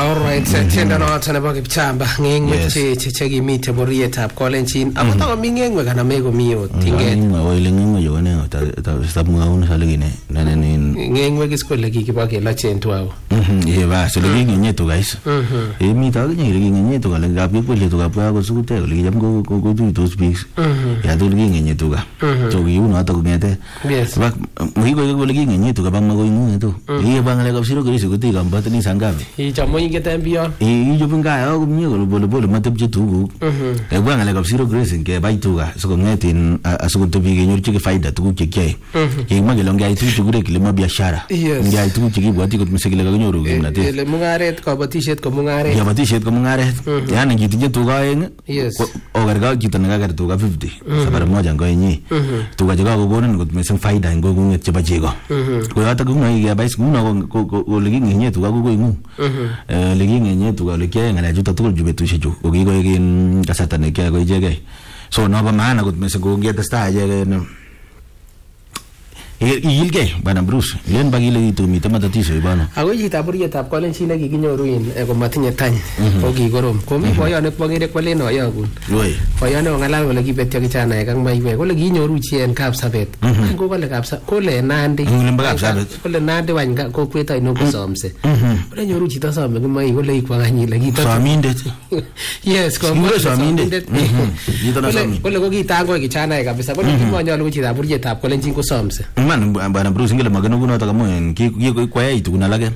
Alright, tiendo noto nebo Kipchamba ngengwe che kimite borietab Kolenjin ako ta komi ngengwe kana meko miyo tinget. Ngengwe ngengwe yo ne ta mwaun saligine nanen ngengwe kiskole kikiba kelachen twao. Ye ba so liginye to guys. Mi ta liginye to kale gapi ko le to gapi ko sukute le jam ko to speak. Ya to liginye to ga. To gi uno ta ko ngete. Yes. Ba mo ko liginye to ga bang mo ingu to. Ye bang le kapsiro ko sukute ga batni sangabe. I chamo ingete mbio. I jo pinga ko mnyo ko bolo matep tugu. E bang le kapsiro grazing ke bai tuga so ko ngete asukuto bi nyor chike faida tugu chike. Ke magelonga itu chugure kilimo biashara. Ngia itu chiki bwati ko msekile ga nyoru gimnate. Le mungaret kabatishet ko mungaret. Ya batishet ko mungaret. Yani kitinje tuga eng. Yes. O garga kitana ga gar tuga 50. Sabar moja ngo yenyi. Tuga jaga ko gonen ko mesen faida ngo nget cheba jego. Ko ata ko ngai ya bais nguna ko legi ngenye tuga ko ingu. Legi ngenye tuga le kya ngala juta tukul jubetu sheju. O gi go yin kasata ne kya go jege. So no ba mana ko mesen ko ngia tasta jege no. Ilge bana Bruce len bagile itu mi tamata tiso ibana ago jita burietab Kolenjin ne kikinyoru in ko matinye tany ko kikorom ko mi boyone kwangere kwalen oyagun loi boyone ngalal kole kibetyo kichana kang maiwe kole kinyoru chi en Kapsabet ko kole Kapsa kole Nandi kole Nandi wan ko kweta ino ko somse kole nyoru chito some mai kole ikwanganyi le kito somindet yes ko somindet kole ko kitango kichana kabisa kole kimonyalu jita burietab Kolenjin ko somse man bana Bruce ngele magano kuno ta kamo en ki kwa itu kuna lage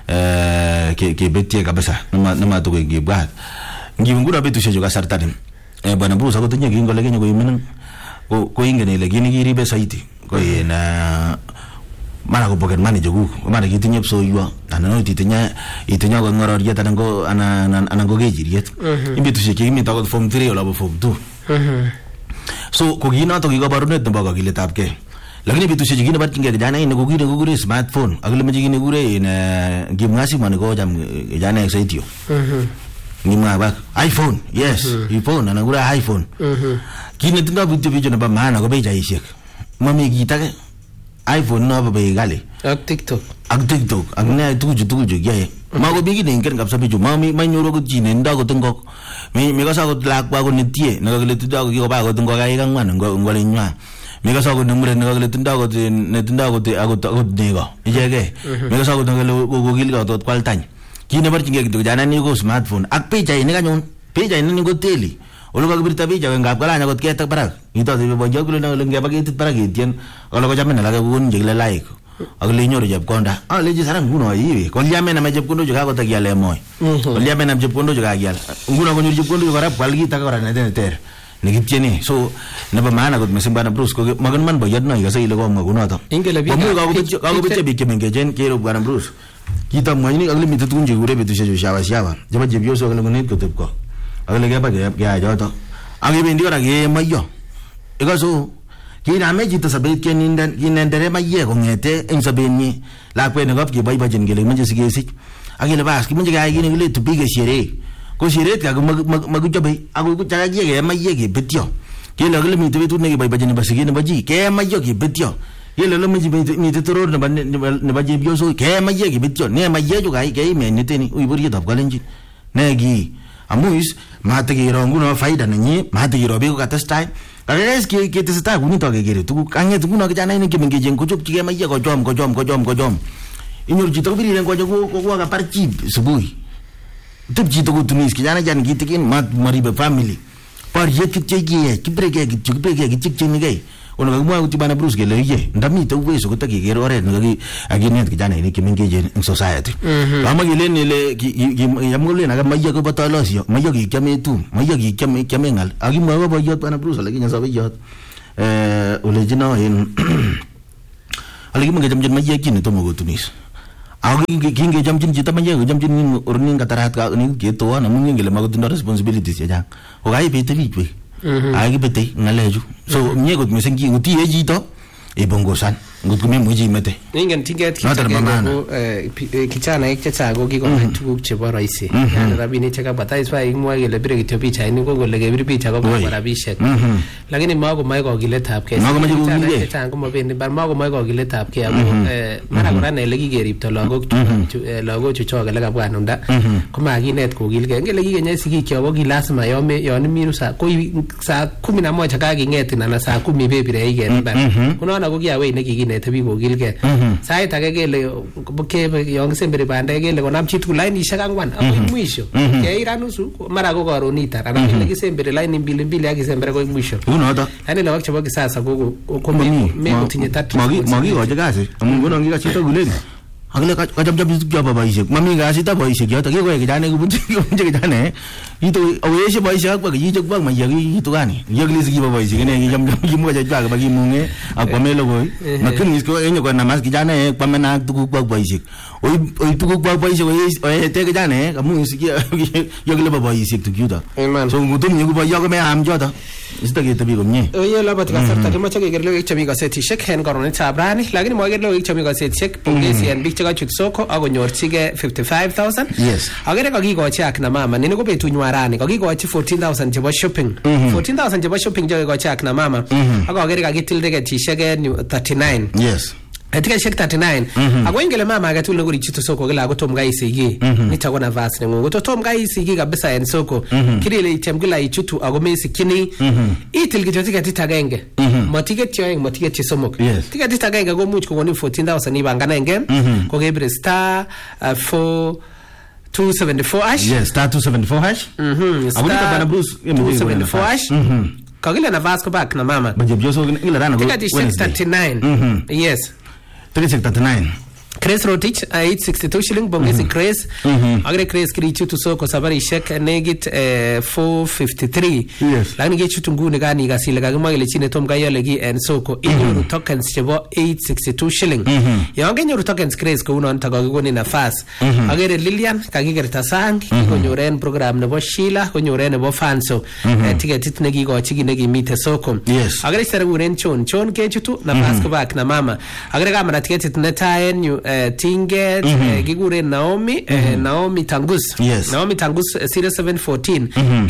ke betie kabisa nama to ke bwa ngibungura betu shejo kasartani bana Bruce ko tanya gingo lege nyoko yimen ko ingene lege ni giribe saiti ko yena mara ko pocket money jogu mara kitinye so yuwa anano titinya ko ngoro yeta ngo anango gejiriet imbetu sheke imi ta ko form 3 ola form 2 so ko gina to gigo barunet no baga giletab ke lakini bitu sije gina bat kinga jana ine gugure smartphone agale maji gine gure ina gimngasi man ko jam jana exaitio ngima ba iPhone yes iPhone ana gura iPhone kine tinga bitu bijo na ba mana ko beja ishek mami gita ke iPhone no ba be gale ak TikTok ak ne tuju yae mago bigi ne ngker kapsa bijo mami manyoro ko jine nda ko tengok mi ko sa ko lak ba ko netie na ko le tu da ko ba ko tengok ai kang man ngole nya mega sago numre ngale tinda ko te ago nego ijege mega sago ngale go gil ga to kwal tany kine bar jinge gitu jana ni go smartphone ak peja ini kanyon peja ini go teli olo ga birta peja ngap kala nya go ketak barak ito te bo jogulo na lenga bagi tit barak itien olo go jamen la ga gun jigla like agle nyoro jab konda leji sarang guno yiwi kon jamen na jab kondo juga ko tagiale moy kon jamen na jab kondo juga gyal nguno ko nyoro jab kondo juga rap kwalgi takara na ter negitieni so naba maana ko mesen bana Bruce ko magan man bayad na igasa ilago maguno to ingele bi ka ko biche bi kemengejen kero bana Bruce kita moyni agle mitu tunje gure betu shejo shawa jaba jebyo so agle ngonet ko tepko agle ga ba ga joto age bendi ora ge mayo igaso kina meji to sabet kenindan kinendere maye ko ngete en sabeni la kwene gop ki bay bajen gele manje sigesi agile bas ki manje ga gine gele to bige shere ko siret ka magujabe aku ku cara ge maye ge betyo ke la gele mi te tu ne ge baje ne basigi ne baji ke mayo ge betyo ye la mi mi te toror ne baje bio so ke maye ge betyo ne maye jo ga ge me ne te ni ui buri dab Kolenjin ne gi amuis ma te ge rongu no faida ne ni ma te ge robe ko katastai res ke te sta ku ni to ge ge tu kange tu no ge jana ni ke me ge jen ko chuk ge maye ko jom inur jito biri len ko jogo ko ga parchi subui tip jito ko tunis ki jana jan gitikin mat mari be family par yet ki brege ki ni gay ono ga mo uti bana Bruce gele ye ndami to weso ko taki gero re ngagi agini ki jana ni ki mengeje in society ama gele ne le yamgole na ga mayo ko batalosio mayo ki kame tu mayo ki kame ngal agi mo ba yot bana Bruce lagi nya sabe yot ole jino in alagi mo ga jam mayo ki ni to mo tunis aku kinge jam jin jita manje jam jin ni urning katarat ka ni gitu ana mungin gele mago tunda responsibilities ya jang o gai bete bitwe agi bete ngaleju so nyego mesen ki uti e jito e bongosan ngotko memuchi imete ingen tinget kijanaek chechang ko kikonai tuguk chebo rahisi yani rabinik chekabwa taiswa imwa kele bire kityo pichainik ko kole kebir picha ko kwa rabishek lakini makomoe kokiletab kei chechang komabendi bar makomoe kokiletab kei ako mara kora ne lekikeripto lagochu chok ele kabwa nunda komakinet kokilgei ngele kikenye sikikyok ko kilasima yon imiru saa 11 kakingetin anan saa 10 bebire iken bar kunono ko kiawei nekikinete biik kokilgei sait age kele yon kisemberi bandek kele konam chitugul lainishek 4 akoi mwisho keira nusu mara ko karon itar anan kele kisemberi laini mbili akisembere koi mwisho unoto yani lawak chebo kisasa ko mekotinye tatu makikochi kasi amun ngunon kikachito kulen akile kachopchop chebo boisiek mami kasitab boisiek yoto kikoe kijane kubunche kijane ito aweshe boisiek akwa kiyiche kwa mayaki kitugani yakile sikibo boisiek ene kichomchop chachwa bakimunge akwame logoi makini isko enyo kwa namas kijane kwa mena tuguk kwa boisiek oi tuguk kwa boisiek oi te kijane kamu sikia yakile boisiek tukyuto so ngutum nyugo boyo me am joto isitake bi komye oye labat kasarta kimoche keker logoiwek chemi gazetishek en koronetab rani lakini moker logoiwek chemi gazetishek pongezi en biik chekachut soko akonyorchigei 55,000 yes akere kakikochi akina mama nini ko betunywa rani kakikochi 14,000 chebo shopping 14,000 chebo shopping chekikochi akina mama akakere kakitil tiketishek en 39 yes tiketishek 39 ako ingele mama agetugul nekorichito soko kila kotom kaisiki nito ko nafas nengung kotom kaisiki kabisa en soko kirile item kila ichutu ako mesikchini itil kityo tiketit agenge matiketyo aeng matiketyo somok tiketit agenge komuch kokonin 14,000 ibanganenge kokebire star 274 hash yes star 274 hash abunita bana Bruce 274 hash kakile nafas ko back na mama bajebyoso ngila rana ko tiketishek 39 yes 339 Chris Rotich 862 shilling bongezi Chris agre Chris kirichutu soko sabarishek negit 453 lakini kichutu nguni gani gasile kakimwagile chine tom kayole ki en soko inyoru tokens chebo 862 shilling yon kenyoru tokens Chris ko unon takakikoni nafas agere Lilian kakikerta sang konyoren program nebo Sheila konyoren nebo Fanso tiketit nekikochi ki nekimite soko agere serekuren Chon kechutu nafas ko back na mama agere kamera tiketit netaen Tinget kikuren Naomi Tangus Naomi Tangus 0714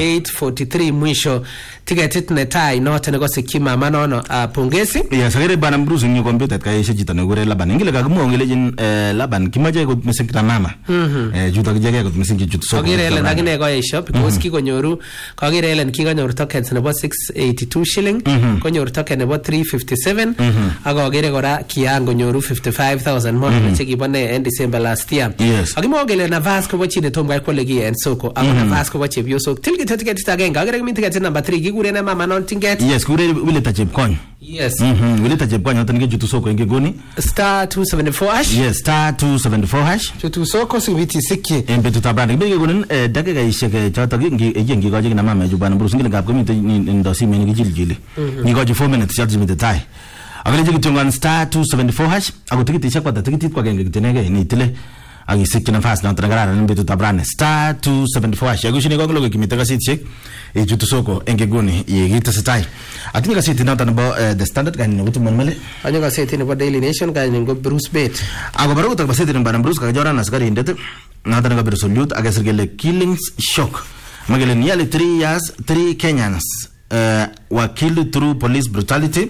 843 mwisho tiketit netai noto nekosikyi mama nono pongezi yes agere bana Bruce nyo computer kaishe chito nekure Laban ingile kakimwa ngelejin Laban kimache kot mesikta mama juta kijege kot mesikki jutu soko agere Ellen agine ko shop because kikonyoru kagere Ellen kikonyoru tokens nebo 682 shilling konyoru token nebo 357 akagere kora kiango nyoru 55,000 more chekibone en December last year akimwa kele nafas ko bochine tom kai kolegi en soko ako nafas ko boche biosok tilki tiketit agenge agere kimi tiketit number 3 kikuren mama non tinget yes kure Wileta Chepkony yes Wileta Chepkony hoton ngejutu soko ingegoni star 274 hash yes star 274 hash chutu soko sibiti sikki en betutab rani bege gonin dakikaishek choto ngikochi kina mama jubana Bruce ngile ngap komite ndo sime ngijiljili ngikochi 4 minutes choto zimite tai agale jikitongan star 274 hash ako tikitishek kwata tikitit kwa genge kitenege ni tile agisikki nafas na trangara ni betutab rani star 274 hash yagushini kwa logo kimite kasitishek chutu soko engeguni yegitasetai atinye kaseti noto nebo The Standard kani ngutumon mele anyo kaseti nebo Daily Nation kani ngo Bruce Bet ako baro kutak kaseti nebo Bruce kakajora na askari indet noto nebo Resolute agesirgele killings shock magele nearly 3 years 3 Kenyans were killed through police brutality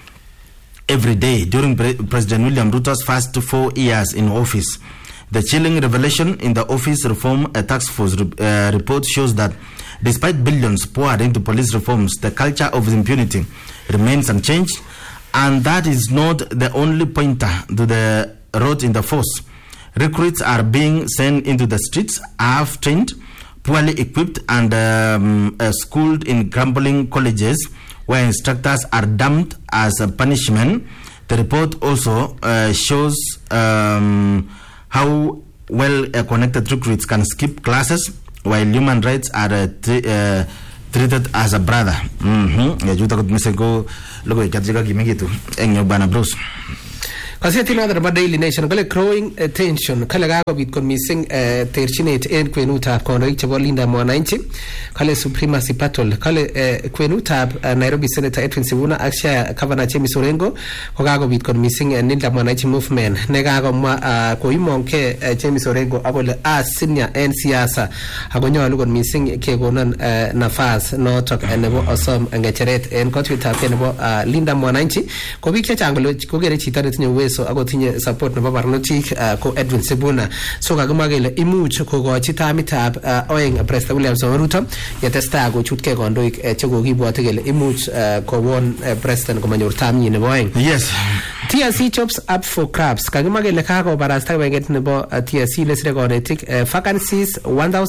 every day during President William Ruto's first 4 years in office. The chilling revelation in the Office Reform Task Force report shows that despite billions poured into police reforms, the culture of impunity remains unchanged, and that is not the only pointer to the rot in the force. Recruits are being sent into the streets, half-trained, poorly equipped, and schooled in crumbling colleges where instructors are dumped as a punishment. The report also shows how well-connected recruits can skip classes while human rights are treated as a brother. Juta kot miseko logo ikatika kimikitu engyo bana Bruce. Kaseti noton nebo Daily Nation kole growing tension kale kakobit kot mising terchinet en kwenutab kondoik chebo Linda Mwananchi kale supremacy battle kale kwenutab Nairobi Senator Edwin Sifuna ak Siaya Governor James Orengo ko kakobit kot mising Linda Mwananchi movement ne kakomwa koimongke James Orengo akole senior en siasa akonyolu kot mising kekonon nafas notok nebo osom ngecheret en kotuiyetab nebo Linda Mwananchi ko biik chechang kokere chito netinye uwezo ako tinye support nebo barnotik ko Edwin Sifuna so kakimwa kele imuch kokochi tamitab oeng President William Samoei Ruto yetestai kochutkei kondoik chekokibwote kele imuch kowon president komanyor tamnyi nebo oeng. Yes. TSC jobs up for grabs kakimwa kele kakobarasta kibagengeit nebo TSC nesire konetik vacancies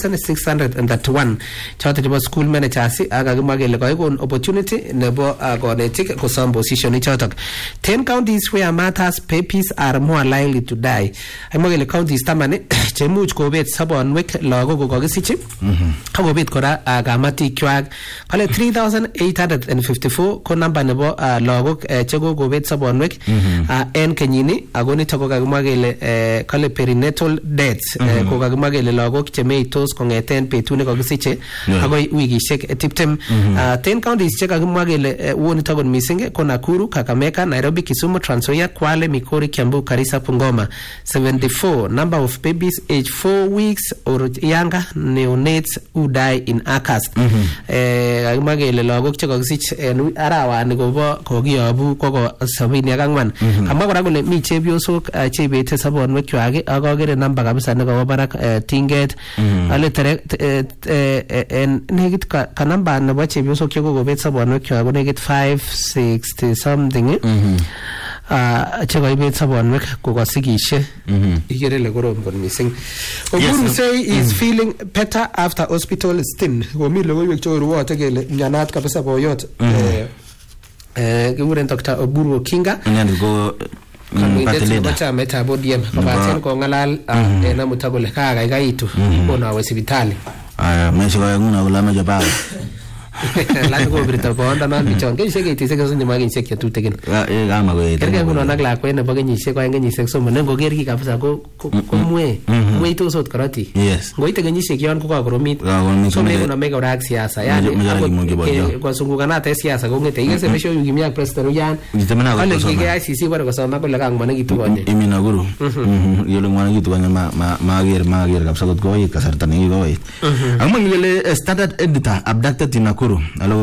1631 choto chebo school managers ak kakimwa kele kaikon opportunity nebo konetik kosom position ichotok 10 counties where matters babies are more likely to die. Akimwa kele counties 10 chemuch kobet sobonwek lagok kokokisich akobet kora kamatikwak kale 3854 ko namba nebo lagok chekokobet sobonwek en kenyini ako nito ko kakimwa kele kale perinatal deaths ko kakimwa kele lagok chemeitos kongeten betut nekokisiche akoi wikishek 20 10 counties chekakimwa kele wonito kot mising ko Nakuru, Kakamega, Nairobi, Kisumu, Trans Nzoia, Kwale, Migori, Kiambu, Garissa, Bungoma. 74 number of babies aged 4 weeks or younger neonates who die in August. Kakimwa kele lagok chekokisich en arawani kobo kokiyobu koko 74. Kamwa kora kole mi chepyosok chebete sobonwekwak ak akere namba kabisa nekobo barak tinget ale tere en nekit ka namba nebo chepyosok chekokobet sobonwekwak ko nekit 560 something chekoibet sobonwek kokosikishe ikere ile korom kot mising. Oburu say is feeling better after hospital stint. Komi logoiwek chekoruote kele mnyanat kabisa boyot kikuren Dr. Oburu Okinga kandoindet nebo chametab ODM kobaten kong'alal en amuta kole kakaikaitu konawe sipitali mesikoyeng'una kole ameche bawe lani kobirto bondonon bichon kenyisiek 86 kosinye kenyisiek chetutikin kama koet kergei ngunon ak lakwet nebo kenyisiek 2 kenyisiek 3 ne ngoker ki kabisa ko mweitos ot korotik ngoite kenyisiek yon kokakoromit so mekonome kora ak siasa yani kosungukanat siasa kong'ete ikese besho yukimi ak president uyan kole kikeyai ICC bore kosoma kole kang'wanekitu konye imi Nakuru yole ng'wanekitu konye maker kabisa kot koit kasarta nekikoit akmwa kele standard editor abducted in Nakuru alo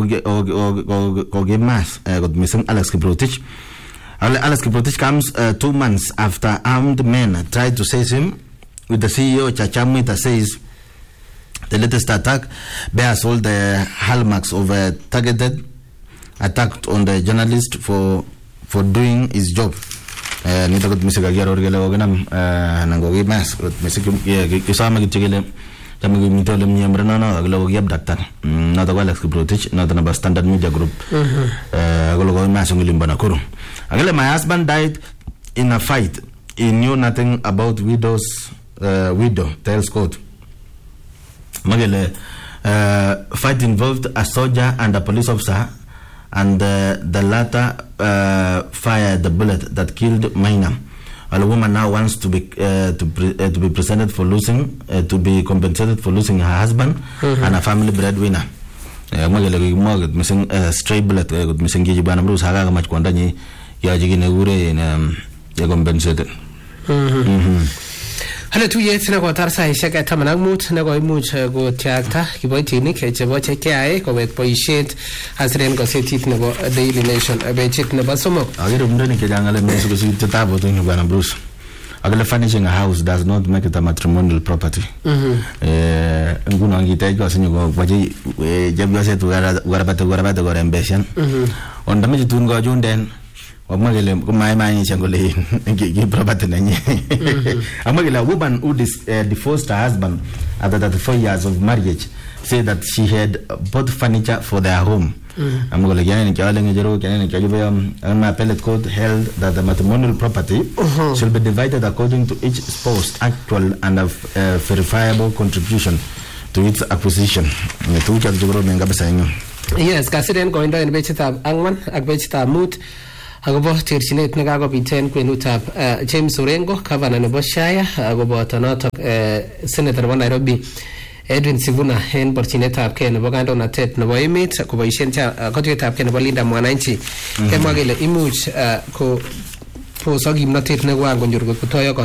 kogimas got missing Alex Kiprotich. Alex Kiprotich comes 2 months after armed men tried to seize him, with the CEO Chachamwita says the latest attack bears all the hallmarks of a targeted attack on the journalist for doing his job. Nito got missing agero gele ogenam nangogimas got missing kisama kitchegele kami mitole mnyamre no aglo yab daktar not Alex Kiprotich not about Standard Media Group aglo go masunglimba Nakuru agele my husband died in a fight he knew nothing about widow tells court magele fight involved a soldier and a police officer and the latter fired the bullet that killed Maina. A woman now wants to be presented for losing, to be compensated for losing her husband and a family breadwinner. Magale missing stray bullet missing Gijibana Bruce Haga much Kwandani Yajigine Ure in compensated. Hale tuyet na kotar saishek tamanag mut na koimuch go tiakta kiboitinik chebo chekiae kowek boisiet asiren gosetit nebo Daily Nation bechit nebo somok agere mndoni kejangale mesuko sitabo to Bwana Bruce agale furnishing a house does not make it a matrimonial property nguno ngite ko sinyo go baji jabyo setu garabate gore ambition ondame jitun go junden Magale my changole property nanye. Amagala woman who divorced her husband after 34 years of marriage said that she had bought furniture for their home. Amagala Yan and my appellate court held that the matrimonial property should be divided according to each spouse's actual and verifiable contribution to its acquisition. Yes, Kasiren Goindo in Bechitab Angman, ak Bechitab Mut. agobo terchinet nekakobit en kwenutab James Orengo governor nebo Shire agoboto notok senator nebo Nairobi Edwin Sifuna en borchinetab kee nebo kandoinatet nebo emet koboisien kotwetab kee nebo Linda Mwananchi kemwa kele imuch ko posok kimnotet nekwan konyor kotoyo